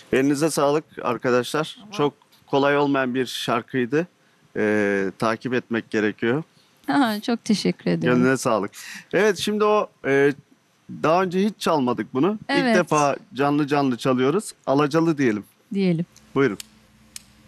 Elinize sağlık arkadaşlar. Çok kolay olmayan bir şarkıydı. Takip etmek gerekiyor. Ha, çok teşekkür ediyorum. Gönlüne sağlık. Evet, şimdi daha önce hiç çalmadık bunu. İlk Evet. defa canlı canlı çalıyoruz. Alacalı diyelim. Diyelim. Buyurun.